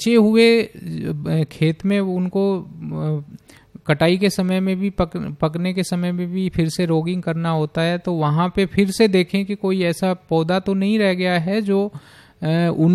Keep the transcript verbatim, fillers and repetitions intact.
बचे हुए खेत में उनको कटाई के समय में भी पक, पकने के समय में भी फिर से रोगिंग करना होता है, तो वहाँ पे फिर से देखें कि कोई ऐसा पौधा तो नहीं रह गया है जो उन